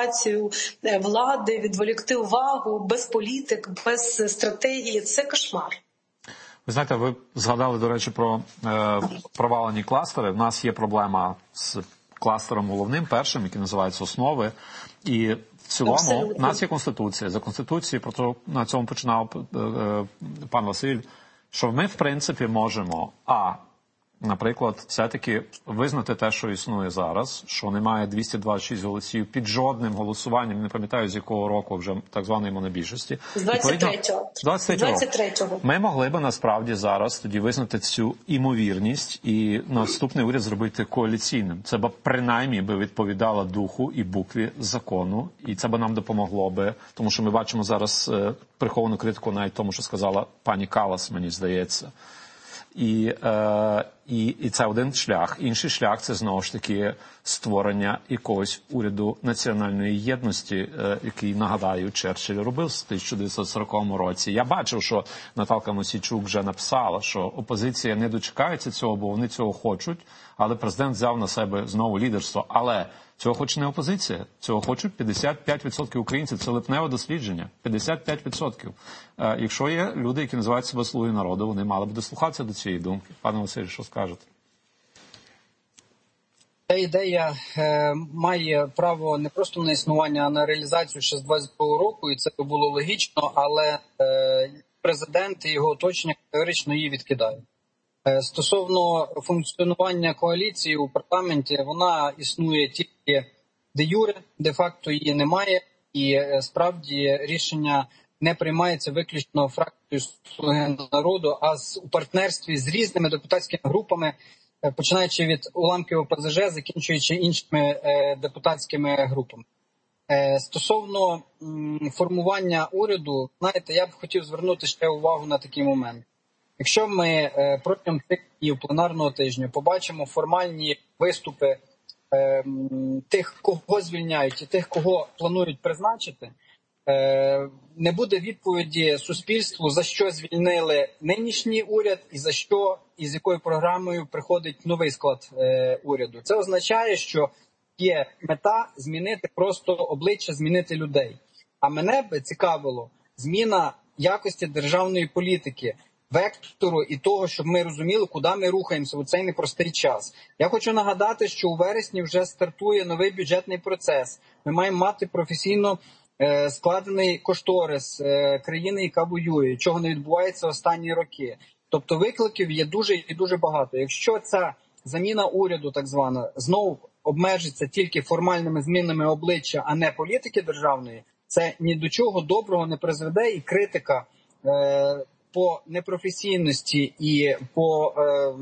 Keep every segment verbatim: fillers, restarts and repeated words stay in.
концентрацію влади, відволікти увагу, без політик, без стратегії. Це кошмар. Ви знаєте, ви згадали, до речі, про е, провалені кластери. В нас є проблема з кластером головним, першим, який називається «Основи». І в цілому Абсолютно. у нас є Конституція. За Конституцією, про то на цьому починав е, е, пан Василь, що ми, в принципі, можемо, а, наприклад, все-таки визнати те, що існує зараз, що немає двісті двадцять шість голосів під жодним голосуванням, не пам'ятаю, з якого року вже так званої монобільшості. З двадцять третього. двадцять третього. Ми могли би насправді зараз тоді визнати цю імовірність і наступний уряд зробити коаліційним. Це б принаймні би відповідало духу і букві закону, і це б нам допомогло би, тому що ми бачимо зараз е, приховану критику навіть тому, що сказала пані Калас, мені здається. І, е, і, і це один шлях. Інший шлях – це, знову ж таки, створення якогось уряду національної єдності, е, який, нагадаю, Черчилль робив в тисяча дев'ятсот сороковому році. Я бачив, що Наталка Мосійчук вже написала, що опозиція не дочекається цього, бо вони цього хочуть, але президент взяв на себе знову лідерство. Але цього хоче не опозиція, цього хочуть п'ятдесят п'ять відсотків українців. Це липневе дослідження. п'ятдесят п'ять відсотків. Е, якщо є люди, які називають себе «Слуги народу», вони мали б дослухатися до цієї думки. Пане Василь, що скажете? Ця ідея е, має право не просто на існування, а на реалізацію ще з двадцять другого року, і це було логічно, але е, президент і його оточення категорично її відкидають. Е, стосовно функціонування коаліції у парламенті, вона існує тільки де-юре, де-факто її немає, і е, справді рішення не приймається виключно фракцією «Слуги народу», а з, у партнерстві з різними депутатськими групами, починаючи від уламків ОПЗЖ, закінчуючи іншими е, депутатськими групами. Е, стосовно м, формування уряду, знаєте, я б хотів звернути ще увагу на такий момент. Якщо ми е, протягом тих днів пленарного тижня побачимо формальні виступи е, м, тих, кого звільняють і тих, кого планують призначити, е, не буде відповіді суспільству, за що звільнили нинішній уряд і за що і з якою програмою приходить новий склад е, уряду. Це означає, що є мета змінити просто обличчя, змінити людей. А мене б цікавило зміна якості державної політики, вектору і того, щоб ми розуміли, куди ми рухаємося у цей непростий час. Я хочу нагадати, що у вересні вже стартує новий бюджетний процес. Ми маємо мати професійно е, складений кошторис е, країни, яка воює, чого не відбувається останні роки. Тобто викликів є дуже і дуже багато. Якщо ця заміна уряду, так звана, знову обмежиться тільки формальними змінами обличчя, а не політики державної, це ні до чого доброго не призведе, і критика е, по непрофесійності і по е,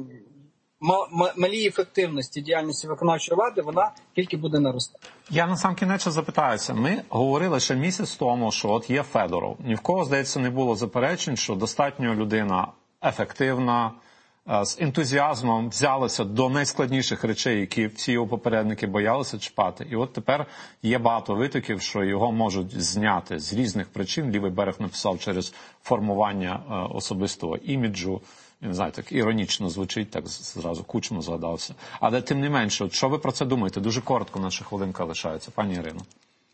малій ефективності діяльності виконавчої влади, вона тільки буде наростати. Я на сам кінець запитаюся. Ми говорили ще місяць тому, що от є Федоров. Ні в кого, здається, не було заперечень, що достатньо людина ефективна, з ентузіазмом взялася до найскладніших речей, які всі його попередники боялися чіпати. І от тепер є багато витоків, що його можуть зняти з різних причин. Лівий берег написав через формування особистого іміджу. Я не знаю, так іронічно звучить, так зразу Кучма згадався. Але тим не менше, от що ви про це думаєте? Дуже коротко, наша хвилинка лишається. Пані Ірино.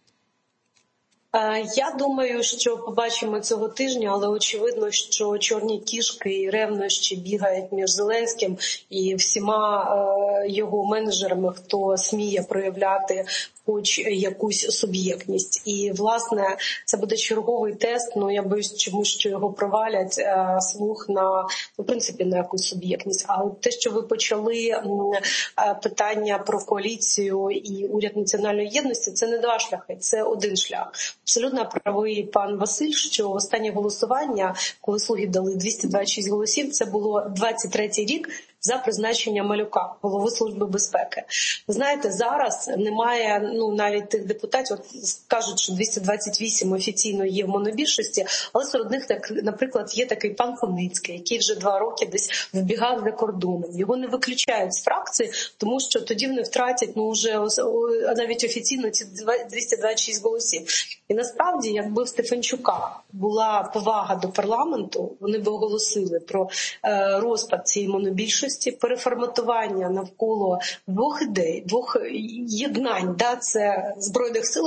Я думаю, що побачимо цього тижня, але очевидно, що чорні кішки і ревнощі бігають між Зеленським і всіма його менеджерами, хто сміє проявляти хоч якусь суб'єктність. І, власне, це буде черговий тест, ну, я боюсь, чому що його провалять, е, слух на, ну, в принципі, на якусь суб'єктність. А от те, що ви почали е, питання про коаліцію і уряд національної єдності, це не два шляхи, це один шлях. Абсолютно правий пан Василь, що останнє голосування, коли слуги дали двісті двадцять шість голосів, це було двадцять третій рік, за призначення Малюка, голови Служби безпеки. Ви знаєте, зараз немає, ну, навіть тих депутатів, от кажуть, що двісті двадцять вісім офіційно є в монобільшості, але серед них, так, наприклад, є такий пан Хуницький, який вже два роки десь вбігав за кордоном. Його не виключають з фракції, тому що тоді вони втратять, ну, вже навіть офіційно ці двісті двадцять шість голосів. І насправді, якби в Стефанчука була повага до парламенту, вони б оголосили про е, розпад цієї монобільшості, переформатування навколо двох ідей, двох єднань, да, це Збройних сил